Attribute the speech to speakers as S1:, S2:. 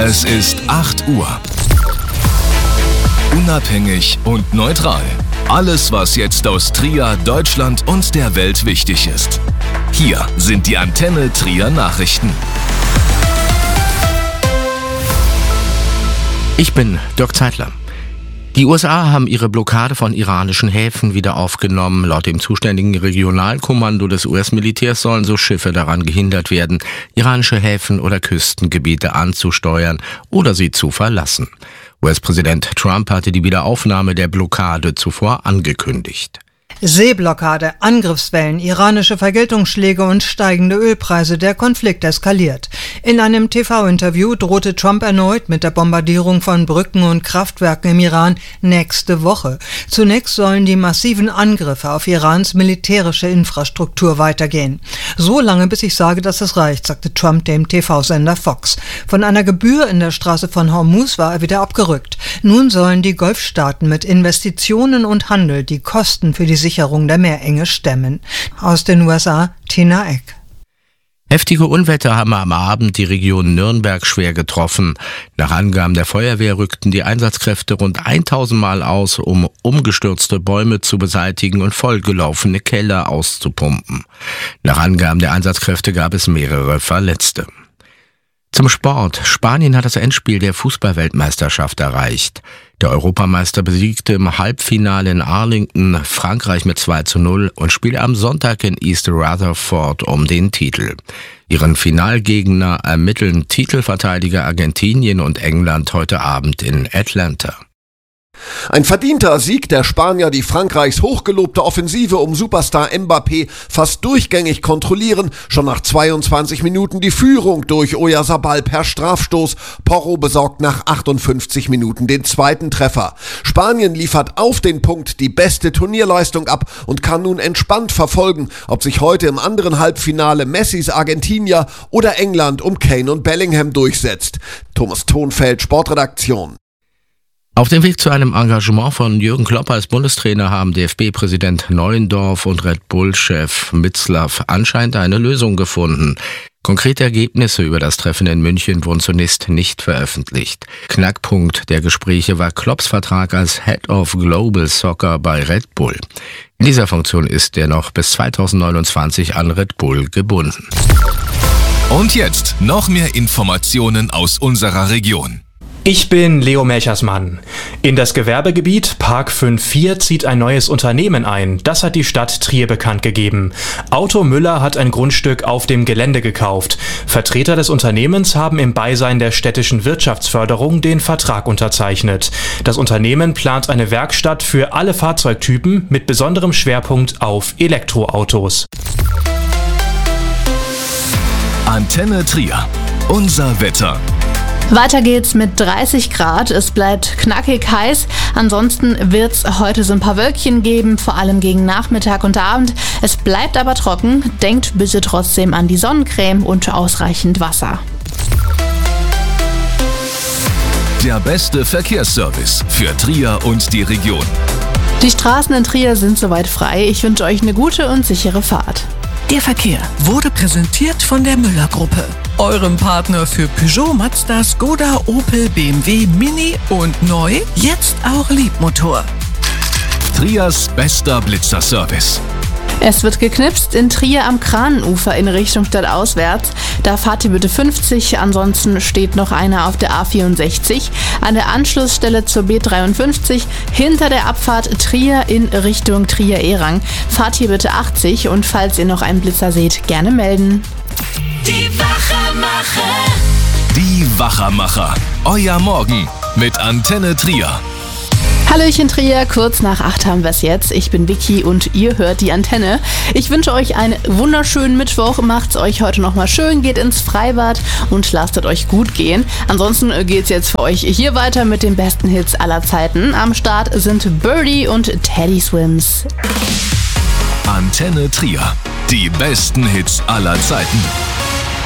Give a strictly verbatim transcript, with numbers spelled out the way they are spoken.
S1: Es ist acht Uhr. Unabhängig und neutral. Alles, was jetzt aus Trier, Deutschland und der Welt wichtig ist. Hier sind die Antenne Trier Nachrichten.
S2: Ich bin Dirk Zeitler. Die U S A haben ihre Blockade von iranischen Häfen wieder aufgenommen. Laut dem zuständigen Regionalkommando des U S-Militärs sollen so Schiffe daran gehindert werden, iranische Häfen oder Küstengebiete anzusteuern oder sie zu verlassen. U S-Präsident Trump hatte die Wiederaufnahme der Blockade zuvor angekündigt.
S3: Seeblockade, Angriffswellen, iranische Vergeltungsschläge und steigende Ölpreise, der Konflikt eskaliert. In einem T V-Interview drohte Trump erneut mit der Bombardierung von Brücken und Kraftwerken im Iran nächste Woche. Zunächst sollen die massiven Angriffe auf Irans militärische Infrastruktur weitergehen. So lange, bis ich sage, dass es reicht, sagte Trump dem T V-Sender Fox. Von einer Gebühr in der Straße von Hormuz war er wieder abgerückt. Nun sollen die Golfstaaten mit Investitionen und Handel die Kosten für die Sicherung der Meerenge stemmen. Aus den U S A, Tina Eck.
S2: Heftige Unwetter haben am Abend die Region Nürnberg schwer getroffen. Nach Angaben der Feuerwehr rückten die Einsatzkräfte rund tausend Mal aus, um umgestürzte Bäume zu beseitigen und vollgelaufene Keller auszupumpen. Nach Angaben der Einsatzkräfte gab es mehrere Verletzte. Zum Sport. Spanien hat das Endspiel der Fußball-Weltmeisterschaft erreicht. Der Europameister besiegte im Halbfinale in Arlington Frankreich mit zwei zu null und spielte am Sonntag in East Rutherford um den Titel. Ihren Finalgegner ermitteln Titelverteidiger Argentinien und England heute Abend in Atlanta.
S4: Ein verdienter Sieg der Spanier, die Frankreichs hochgelobte Offensive um Superstar Mbappé fast durchgängig kontrollieren. Schon nach zweiundzwanzig Minuten die Führung durch Oyarzabal per Strafstoß. Porro besorgt nach achtundfünfzig Minuten den zweiten Treffer. Spanien liefert auf den Punkt die beste Turnierleistung ab und kann nun entspannt verfolgen, ob sich heute im anderen Halbfinale Messis Argentinier oder England um Kane und Bellingham durchsetzt. Thomas Thonfeld, Sportredaktion.
S2: Auf dem Weg zu einem Engagement von Jürgen Klopp als Bundestrainer haben D F B-Präsident Neuendorf und Red Bull-Chef Mitzlaff anscheinend eine Lösung gefunden. Konkrete Ergebnisse über das Treffen in München wurden zunächst nicht veröffentlicht. Knackpunkt der Gespräche war Klopps Vertrag als Head of Global Soccer bei Red Bull. In dieser Funktion ist er noch bis zweitausendneunundzwanzig an Red Bull gebunden.
S1: Und jetzt noch mehr Informationen aus unserer Region.
S5: Ich bin Leo Melchersmann. In das Gewerbegebiet Park fünf vier zieht ein neues Unternehmen ein. Das hat die Stadt Trier bekannt gegeben. Auto Müller hat ein Grundstück auf dem Gelände gekauft. Vertreter des Unternehmens haben im Beisein der städtischen Wirtschaftsförderung den Vertrag unterzeichnet. Das Unternehmen plant eine Werkstatt für alle Fahrzeugtypen mit besonderem Schwerpunkt auf Elektroautos.
S1: Antenne Trier. Unser Wetter.
S6: Weiter geht's mit dreißig Grad. Es bleibt knackig heiß. Ansonsten wird's heute so ein paar Wölkchen geben, vor allem gegen Nachmittag und Abend. Es bleibt aber trocken. Denkt bitte trotzdem an die Sonnencreme und ausreichend Wasser.
S1: Der beste Verkehrsservice für Trier und die Region.
S6: Die Straßen in Trier sind soweit frei. Ich wünsche euch eine gute und sichere Fahrt.
S7: Der Verkehr wurde präsentiert von der Müller-Gruppe, eurem Partner für Peugeot, Mazda, Skoda, Opel, B M W, Mini und neu, jetzt auch Liebmotor.
S1: Triers bester Blitzerservice.
S6: Es wird geknipst in Trier am Kranenufer in Richtung stadtauswärts. Da fahrt ihr bitte fünfzig, ansonsten steht noch einer auf der A vierundsechzig. An der Anschlussstelle zur B dreiundfünfzig hinter der Abfahrt Trier in Richtung Trier-Erang fahrt ihr bitte achtzig und falls ihr noch einen Blitzer seht, gerne melden.
S8: Die Wachermacher.
S1: Die Wachermacher. Euer Morgen mit Antenne Trier.
S6: Hallöchen Trier, kurz nach acht haben wir es jetzt. Ich bin Vicky und ihr hört die Antenne. Ich wünsche euch einen wunderschönen Mittwoch. Macht's euch heute nochmal schön, geht ins Freibad und lasst es euch gut gehen. Ansonsten geht's jetzt für euch hier weiter mit den besten Hits aller Zeiten. Am Start sind Birdie und Teddy Swims.
S1: Antenne Trier. Die besten Hits aller Zeiten.